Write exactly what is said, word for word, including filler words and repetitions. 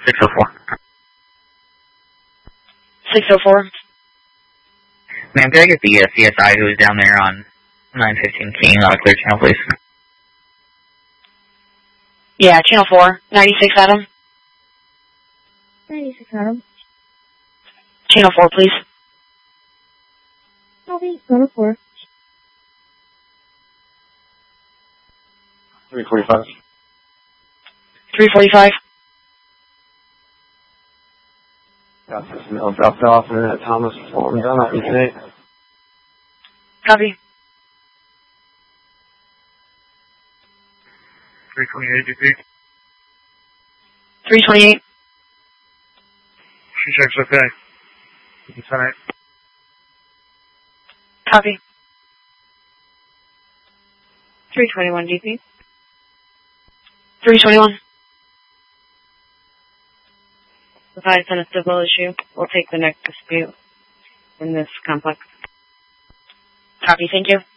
six oh four. six oh four. Ma'am, can I get the uh, C S I who is down there on nine fifteen King on a clear channel, please? Yeah, channel four, ninety-six Adam. ninety-six Adam. Channel four, please. Copy, channel four. three forty-five. three forty-five. Got this mail dropped off and at Thomas Form done at East Copy. three twenty-eight, D P. three twenty-eight. She checks okay. You can send it. Copy. three twenty-one, D P. three twenty-one. Provide on a civil issue. We'll take the next dispute in this complex. Copy, thank you.